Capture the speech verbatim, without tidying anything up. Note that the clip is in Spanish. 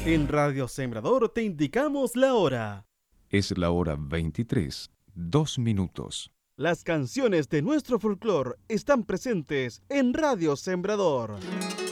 En Radio Sembrador te indicamos la hora. Es la hora veintitrés, dos minutos. Las canciones de nuestro folclore están presentes en Radio Sembrador.